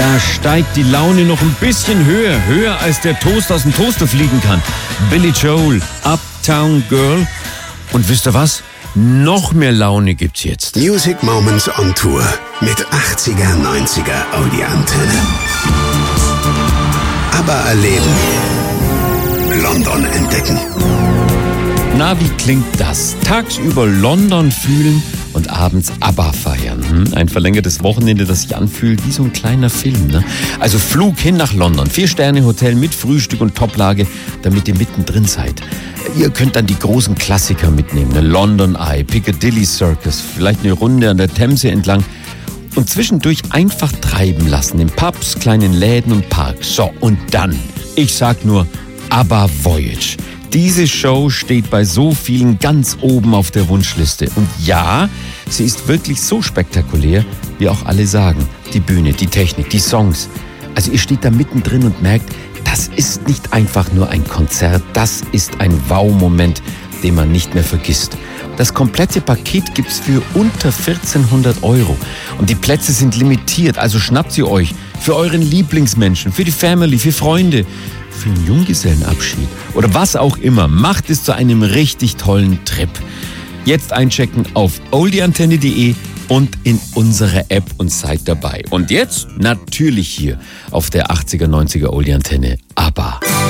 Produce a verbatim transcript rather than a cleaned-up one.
Da steigt die Laune noch ein bisschen höher, höher als der Toast aus dem Toaster fliegen kann. Billy Joel, Uptown Girl. Und wisst ihr was? Noch mehr Laune gibt's jetzt. Music Moments on Tour mit achtziger, neunziger Audi-Antenne. ABBA erleben. London entdecken. Na, wie klingt das? Tagsüber London fühlen und abends ABBA feiern. Hm? Ein verlängertes Wochenende, das sich anfühlt wie so ein kleiner Film. Ne? Also Flug hin nach London. Vier-Sterne-Hotel mit Frühstück und Toplage, damit ihr mittendrin seid. Ihr könnt dann die großen Klassiker mitnehmen. Ne? London Eye, Piccadilly Circus, vielleicht eine Runde an der Themse entlang. Und zwischendurch einfach treiben lassen. In Pubs, kleinen Läden und Parks. So, und dann, ich sag nur, ABBA Voyage. Diese Show steht bei so vielen ganz oben auf der Wunschliste. Und ja, sie ist wirklich so spektakulär, wie auch alle sagen. Die Bühne, die Technik, die Songs. Also ihr steht da mittendrin und merkt, das ist nicht einfach nur ein Konzert, das ist ein Wow-Moment, den man nicht mehr vergisst. Das komplette Paket gibt's für unter vierzehnhundert Euro. Und die Plätze sind limitiert, also schnappt sie euch. Für euren Lieblingsmenschen, für die Family, für Freunde, für einen Junggesellenabschied oder was auch immer. Macht es zu einem richtig tollen Trip. Jetzt einchecken auf oldieantenne punkt de und in unserer App und seid dabei. Und jetzt natürlich hier auf der achtziger, neunziger Oldie Antenne ABBA.